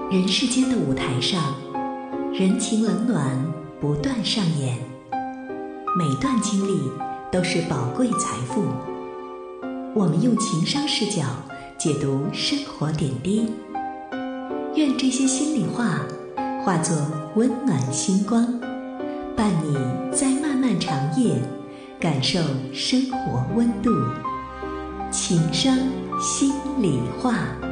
人世间的舞台上，人情冷暖不断上演，每段经历都是宝贵财富。我们用情商视角解读生活点滴，愿这些心里话化作温暖星光，伴你在漫漫长夜感受生活温度。情商心里话。